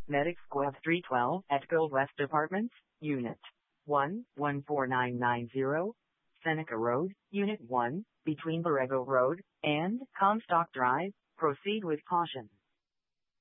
Medic Squad 312 at Gold West Apartments, Unit 1, 14990, Seneca Road, Unit 1, between Borrego Road and Comstock Drive. Proceed with caution.